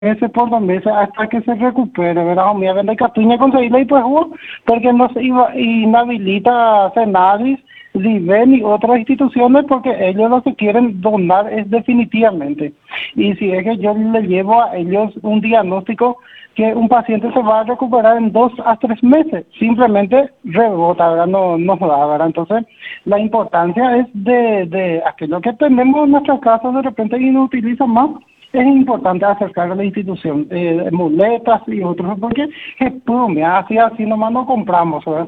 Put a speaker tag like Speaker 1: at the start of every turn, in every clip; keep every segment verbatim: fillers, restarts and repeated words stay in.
Speaker 1: meses por dos meses hasta que se recupere, ¿verdad? Mira, vende Catuña conseguirle y pues hubo, porque no se iba, inhabilita Senadis, Liven y otras instituciones porque ellos lo que quieren donar es definitivamente. Y si es que yo le llevo a ellos un diagnóstico que un paciente se va a recuperar en dos a tres meses, simplemente rebota, ¿verdad? No, no da, ¿verdad? Entonces, la importancia es de, de aquello que tenemos en nuestra casa de repente y no utiliza más, es importante acercar a la institución, eh, muletas y otros, porque es puro, mira, así, así nomás no compramos, ¿verdad?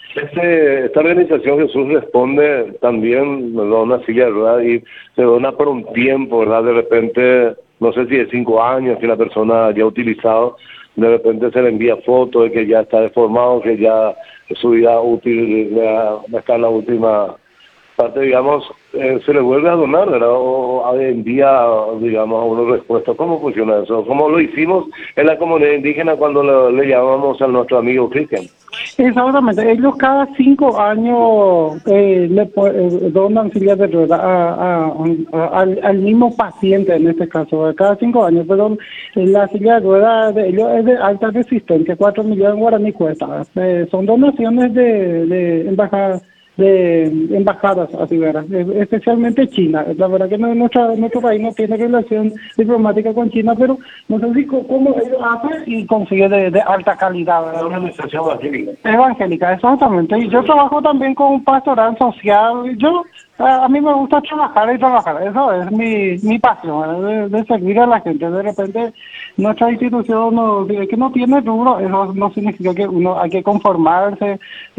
Speaker 2: Este, esta organización Jesús responde también, nos da una silla de ruedas y se dona por un tiempo, ¿verdad? De repente, no sé si de cinco años que la persona ya ha utilizado, de repente se le envía fotos de que ya está deformado, que ya su vida útil ya, ya está en la última parte, digamos, eh, se le vuelve a donar, ¿verdad? O envía, digamos, a una respuesta. ¿Cómo funciona eso? ¿Cómo lo hicimos en la comunidad indígena cuando le, le llamamos a nuestro amigo Cristian?
Speaker 1: Exactamente, ellos cada cinco años eh, le eh, donan sillas de ruedas a, a, a, al, al mismo paciente en este caso, cada cinco años, pero la silla de ruedas de ellos es de alta resistencia, cuatro millones de guaraní cuesta, eh, son donaciones de, de embajadas de embajadas, así verás, especialmente China. La verdad que no, nuestra, nuestro país no tiene relación diplomática con China, pero no sé si cómo ellos hacen y consigue de, de alta calidad, ¿verdad?
Speaker 2: Una organización evangélica.
Speaker 1: Evangélica, exactamente. Y yo trabajo también con pastoral social. Yo, a, a mí me gusta trabajar y trabajar. Eso es mi, mi pasión, de, de servir a la gente. De repente, nuestra institución no, que no tiene rubro, eso no significa que uno hay que conformarse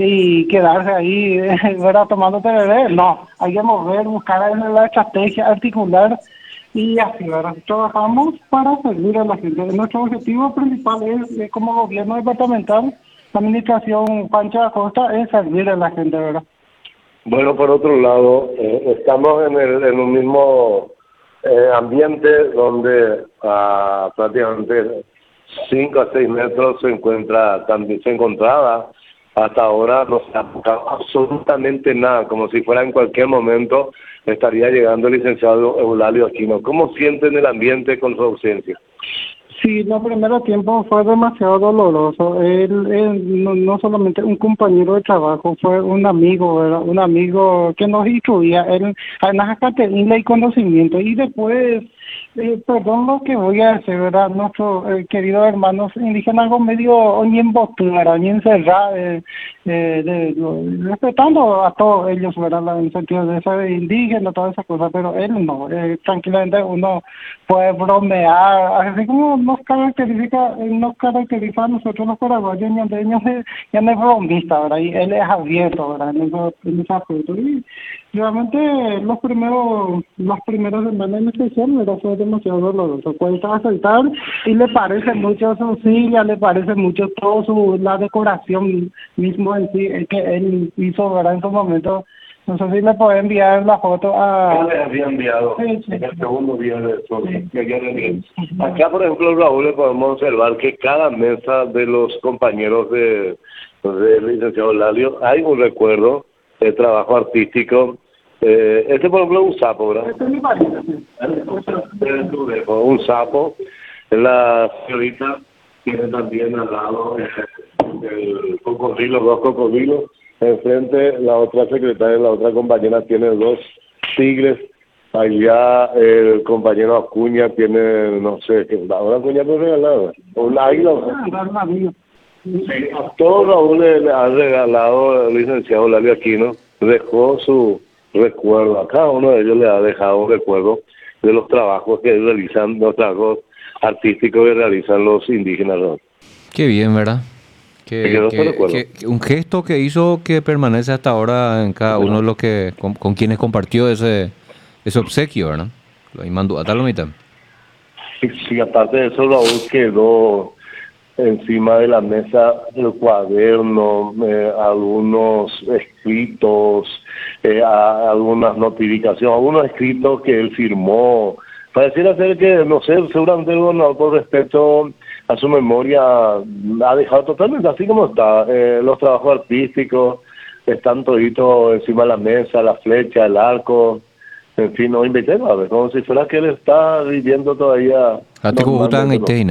Speaker 1: y quedarse ahí, ¿verdad? Tomando tereré. No, hay que mover, buscar la estrategia, articular y así, ¿verdad? Trabajamos para servir a la gente. Nuestro objetivo principal es, es como gobierno departamental, la administración Pancha Acosta, es servir a la gente, ¿verdad?
Speaker 2: Bueno, por otro lado, eh, estamos en, el, en un mismo eh, ambiente donde a prácticamente cinco a seis metros se encuentra, también se encontraba, hasta ahora no se ha tocado absolutamente nada, como si fuera en cualquier momento estaría llegando el licenciado Eulalio Aquino. ¿Cómo sienten el ambiente con su ausencia?
Speaker 1: Sí, los primeros tiempos fue demasiado doloroso. Él, él no, no solamente un compañero de trabajo, fue un amigo, ¿verdad? Un amigo que nos instruía. Él, además, Caterina y conocimiento. Y después, eh, perdón lo que voy a hacer, ¿verdad? Nuestros eh, queridos hermanos indígenas, algo medio oñembotura, ni encerrado, eh, eh, de, de, respetando a todos ellos, ¿verdad? En el sentido de ser indígena, todas esas cosas, pero él no. Eh, tranquilamente uno puede bromear, así como nos caracteriza, nos caracteriza a nosotros los paraguayos y andeños, ya no es bromista, ¿verdad? Y él es abierto, ¿verdad? En ese, en ese aspecto. Y realmente los primeros, las primeras semanas en especial, ¿verdad? Fue demasiado doloroso. Cuesta aceptar y le parece mucho su silla, le parece mucho todo su, la decoración mismo en sí, que él hizo, ¿verdad? En su momento. No sé si le puedo enviar la foto a...
Speaker 2: Yo les había enviado
Speaker 1: sí, sí,
Speaker 2: en el segundo día de eso.
Speaker 1: sí.
Speaker 2: Que yo le envié. Acá, por ejemplo, Raúl, le podemos observar que cada mesa de los compañeros de del licenciado Lalio hay un recuerdo de trabajo artístico. Eh, este, por ejemplo, es un sapo, ¿verdad?
Speaker 1: Este es mi marido, sí.
Speaker 2: Este es un sapo. La señorita tiene también al lado el cocodrilo, dos cocodrilos. Enfrente, la otra secretaria, la otra compañera tiene dos tigres. Allá el compañero Acuña tiene, no sé, ahora Acuña me regalado un águila. Sí, a todos Raúl le, le ha regalado el licenciado Lalio Aquino, dejó su recuerdo, a cada uno de ellos le ha dejado un recuerdo de los trabajos que realizan, los trabajos artísticos que realizan los indígenas, ¿no?
Speaker 3: Qué bien, ¿verdad? Que, que, que un gesto que hizo que permanece hasta ahora en cada uno de los que con, con quienes compartió ese ese obsequio, ¿verdad? Lo mandó a tal mitad.
Speaker 2: Sí, sí, aparte de eso, Raúl quedó encima de la mesa el cuaderno, eh, algunos escritos, eh, a, algunas notificaciones, algunos escritos que él firmó. Pareciera ser que, no sé, seguramente el gobernador, por respecto a su memoria, ha dejado totalmente así como está. Eh, los trabajos artísticos están toditos encima de la mesa, la flecha, el arco, en fin, no inventé nada, como si fuera que él está viviendo todavía.
Speaker 3: Ate ko utang ite